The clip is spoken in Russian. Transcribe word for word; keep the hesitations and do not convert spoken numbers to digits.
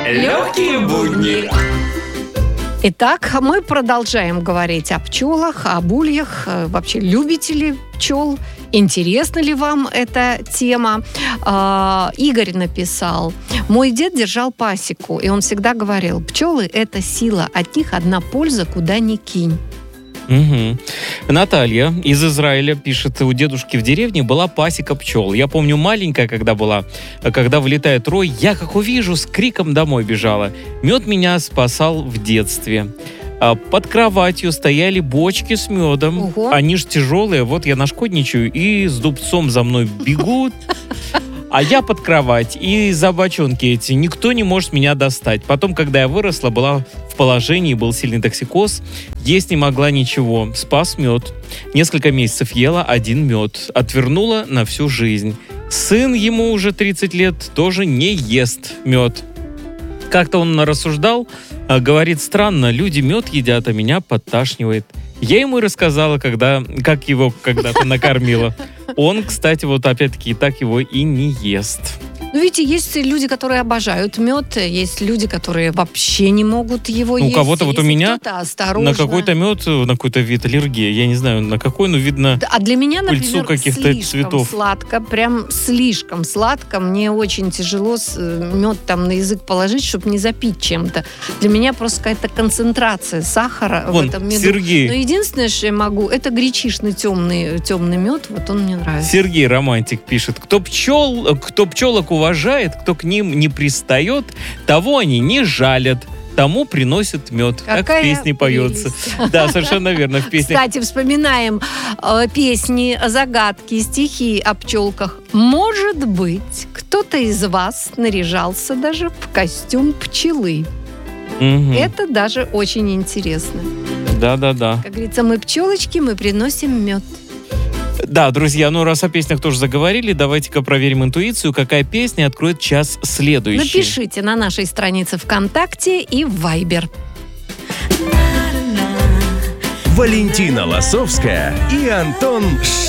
Легкие будни. Итак, мы продолжаем говорить о пчелах, об ульях. Вообще, любите ли пчел? Интересна ли вам эта тема? Э, Игорь написал: «Мой дед держал пасеку, и он всегда говорил: пчелы – это сила, от них одна польза, куда ни кинь». Угу. Наталья из Израиля пишет: у дедушки в деревне была пасека пчел. Я помню, маленькая, когда была, когда вылетает рой, я, как увижу, с криком домой бежала. Мед меня спасал в детстве. Под кроватью стояли бочки с медом. Ого. Они ж тяжелые. Вот я нашкодничаю, и с дубцом за мной бегут. А я под кровать, и за бочонки эти. Никто не может меня достать. Потом, когда я выросла, была в положении, был сильный токсикоз, есть не могла ничего. Спас мед. Несколько месяцев ела один мед. Отвернула на всю жизнь. Сын, ему уже тридцать лет, тоже не ест мед. Как-то он рассуждал, говорит: странно, люди мед едят, а меня подташнивает. Я ему и рассказала, когда, как его когда-то накормила. Он, кстати, вот опять-таки и так его и не ест. Ну, видите, есть люди, которые обожают мед, есть люди, которые вообще не могут его Ну, есть. у кого-то вот у Если меня кто-то осторожно. на какой-то мед, на какой-то вид аллергия. Я не знаю, на какой, но видно А для меня, пыльцу например, каких-то слишком цветов. сладко, прям слишком сладко. Мне очень тяжело мед там на язык положить, чтобы не запить чем-то. Для меня просто какая-то концентрация сахара Вон, в этом меду. Сергей. Но единственное, что я могу, это гречишный темный, темный мед. Вот он мне нравится. Сергей Романтик пишет: кто пчел, кто пчелок уважает, кто к ним не пристает, того они не жалят, тому приносят мед. Какая как в песне поется. прелесть. Да, совершенно верно, в песне. Кстати, вспоминаем э, песни, загадки, стихи о пчелках. Может быть, кто-то из вас наряжался даже в костюм пчелы. Мгм. Это даже очень интересно. Да-да-да. Как говорится, мы пчелочки, мы приносим мед. Да, друзья, ну раз о песнях тоже заговорили, давайте-ка проверим интуицию, какая песня откроет час следующий. Напишите на нашей странице ВКонтакте и в Вайбер. Валентина Лосовская и Антон